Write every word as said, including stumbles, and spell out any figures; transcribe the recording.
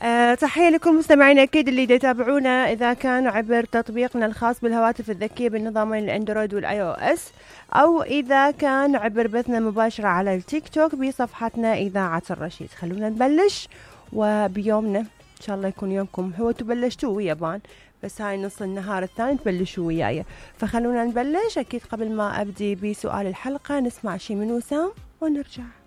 أه تحية لكل مستمعينا أكيد اللي يتابعونا إذا كان عبر تطبيقنا الخاص بالهواتف الذكية بالنظامين الأندرويد والآي أو إس، أو إذا كان عبر بثنا مباشرة على التيك توك بصفحتنا إذاعة الرشيد. خلونا نبلش وبيومنا إن شاء الله يكون يومكم هو تبلشتوا ويابان، بس هاي نص النهار الثاني تبلشوا وياي. فخلونا نبلش. أكيد قبل ما أبدي بسؤال الحلقة نسمع شي من وسام ونرجع.